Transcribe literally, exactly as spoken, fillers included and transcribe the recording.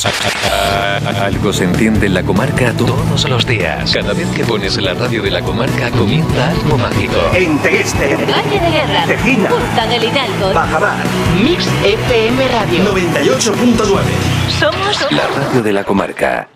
Algo se entiende en la comarca todos los días. Cada vez que pones la radio de la comarca comienza algo mágico. En Tegueste, Valle de Guerra, Tejina, Punta del Hidalgo, Bajabar, Mix F M Radio noventa y ocho punto nueve. Somos La radio de la comarca.